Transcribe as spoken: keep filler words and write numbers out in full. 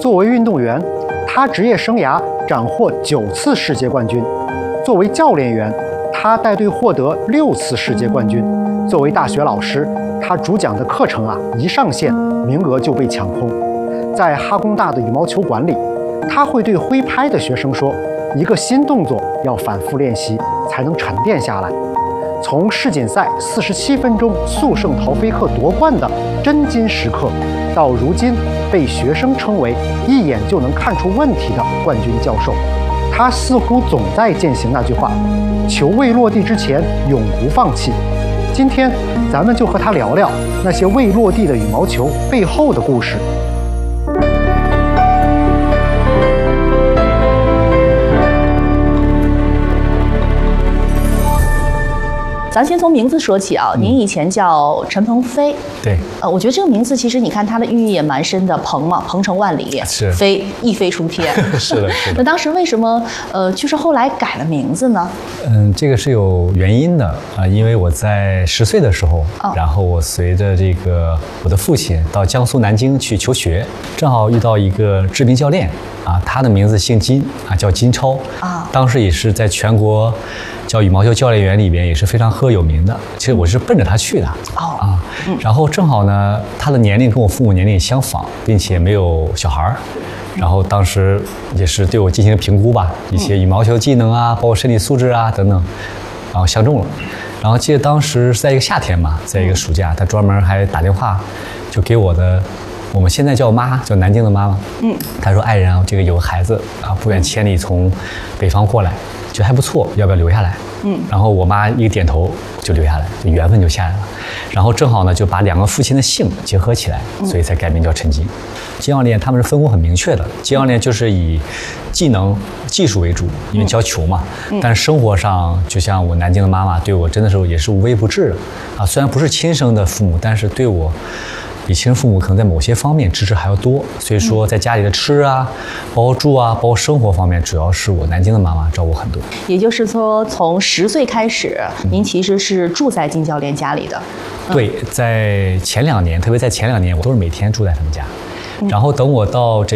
作为运动员，他职业生涯斩获九次世界冠军；作为教练员，他带队获得六次世界冠军；作为大学老师，他主讲的课程啊，一上线名额就被抢空。在哈工大的羽毛球馆里，他会对挥拍的学生说：“一个新动作要反复练习才能沉淀下来。”从世锦赛四十七分钟速胜陶菲克夺冠的真金时刻，到如今被学生称为一眼就能看出问题的冠军教授，他似乎总在践行那句话：球未落地之前永不放弃。今天咱们就和他聊聊那些未落地的羽毛球背后的故事。 咱先从名字说起啊，嗯、您以前叫陈鹏飞， 对， 呃，我觉得这个名字其实你看它的寓意也蛮深的，鹏嘛，鹏程万里， 是飞一飞冲天， 是的，是的。 那当时为什么呃，就是后来改了名字呢？ 嗯，这个是有原因的啊、呃，因为我在十岁的时候，哦、然后我随着这个我的父亲到江苏南京去求学，正好遇到一个知名教练啊，他的名字姓金啊，叫金超啊，哦、当时也是在全国教羽毛球教练员里边也是非常赫有名的。其实我是奔着他去的哦啊，嗯、然后正好呢，他的年龄跟我父母年龄相仿，并且没有小孩儿。然后当时也是对我进行评估吧，一些羽毛球技能啊，包括身体素质啊等等，然后相中了。然后记得当时是在一个夏天嘛，在一个暑假，他专门还打电话就给我的，我们现在叫妈，叫南京的妈妈。嗯，他说爱人啊，这个有个孩子啊，不远千里从北方过来，觉得还不错，要不要留下来？嗯，然后我妈一个点头就留下来，就缘分就下来了。然后正好呢，就把两个父亲的姓结合起来，所以才改名叫陈金。金教练他们是分工很明确的，金教练就是以技能、技术为主，因为教球嘛。嗯、但是生活上，就像我南京的妈妈对我真的是也是无微不至的啊。虽然不是亲生的父母，但是对我比亲生父母可能在某些方面支持还要多。所以说，在家里的吃啊、包括住啊、包括生活方面，主要是我南京的妈妈照顾很多。 也就是说，从十岁开始，嗯、您其实是住在金教练家里的。 嗯、对，在前两年，特别在前两年，我都是每天住在他们家。然后等我到这